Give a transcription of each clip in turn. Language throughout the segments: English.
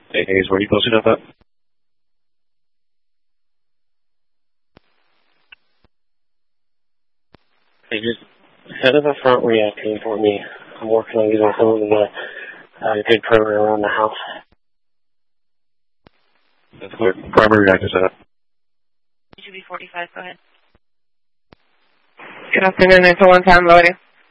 Hey, Hayes, where are you posted up at? Hey, just set up a front reacting for me. I'm working on getting some of the good program around the house. That's clear. Primary reactor set up. UB45, go ahead. Good afternoon, it's a one-time loading.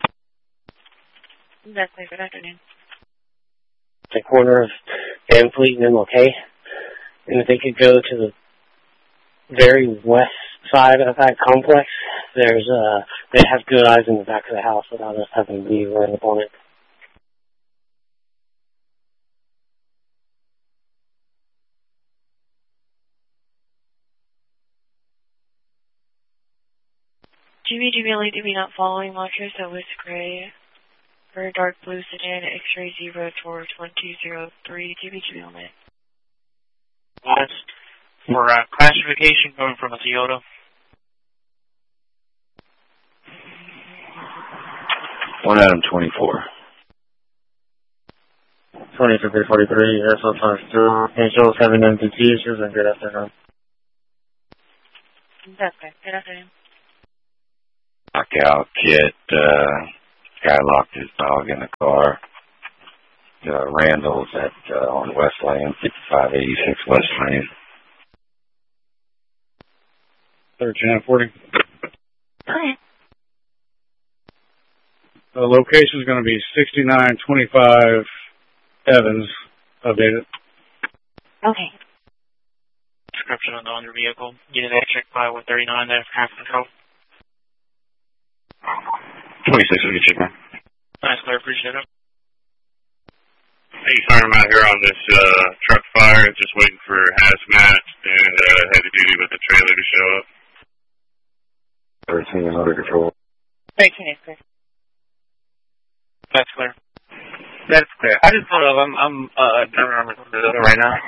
That's clear, good afternoon. The corner of Van Fleet and MLK. And if they could go to the very west side of that complex, they have good eyes in the back of the house without us having to be running up on it. GB LADB not following Montrose at West Gray for dark blue sedan X-ray 0 towards 1203 GB only. For classification going from a Toyota. One Adam 24. 2343, SL times 2, Angel 7 MPT issues, and good afternoon. That's clear, good afternoon. Knockout kit, guy locked his dog in the car. Randall's on West Lane, 5586 West Lane. 1340. Okay. The location is going to be 6925 Evans, updated. Okay. Description on your vehicle. Unit electric by 139 there for half control. 26 will get you, man. Nice, clear, appreciate it. Hey, sorry, I'm out here on this truck fire, just waiting for hazmat and heavy duty with the trailer to show up. 13 under control. 13 is clear. That's clear. That's clear. I just thought of, I'm driving around the other right now.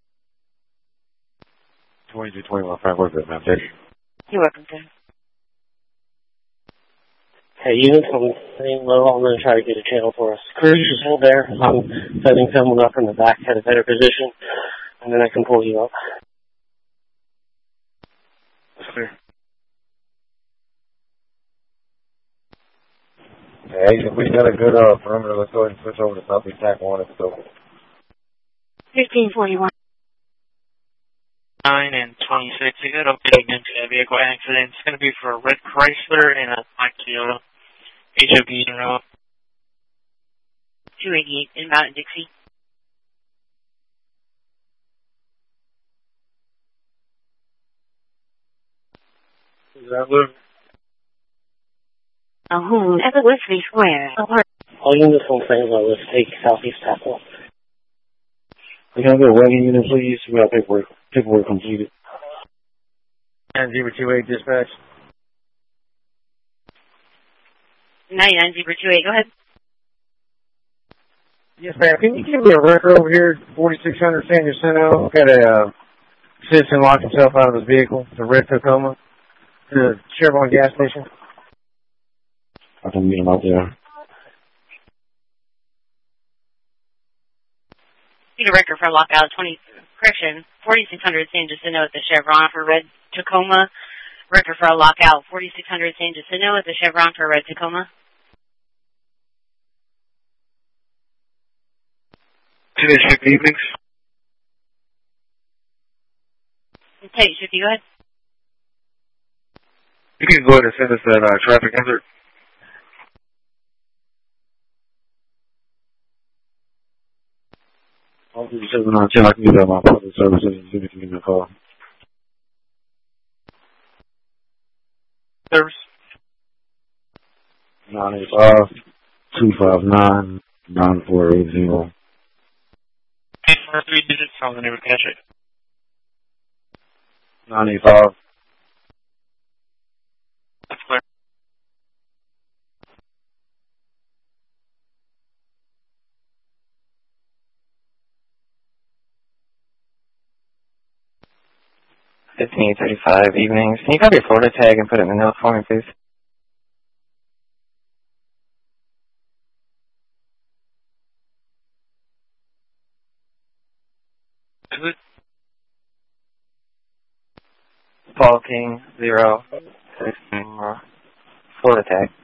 2221, fine, what's it, man? Thank you. You're welcome, sir. Hey, units on staying low, I'm going to try to get a channel for us. Cruise is hold there. I'm setting someone up in the back at a better position, and then I can pull you up. That's clear. Hey, if we got a good perimeter, let's go ahead and switch over to Southeast TAC 1. Let's go. 1541. 9 and 26. You got updating into a vehicle accident. It's going to be for a red Chrysler and a black Toyota. HOP in route. 288 inbound at Dixie. Is that Luke? At the Wesley Square. All units on St. Louis, take Southeast TAC 1. We can get a wagon unit, please. We got paperwork completed. And 028 dispatch. 99028, go ahead. Yes, ma'am. Can you give me a record over here, 4600 San Jacinto? Got a citizen locked himself out of his vehicle, the red Tacoma, to the Chevron gas station. I can meet him out there. Need a record for lockout 4600 San Jacinto at the Chevron for red Tacoma. Record for a lockout 4600 San Jacinto at the Chevron for red Tacoma. Today's shift evenings. Okay, Shifty, go ahead. You can go ahead and send us that traffic hazard. I'll do 710. I can give that my public services and see if you can give me a call. Service. 985-259-9480. And for 3 digits, I was unable to catch it. 985. That's clear. $15:35 evenings. Can you copy your Florida tag and put it in the note for me, please? Paul King 0 6 Ford attack.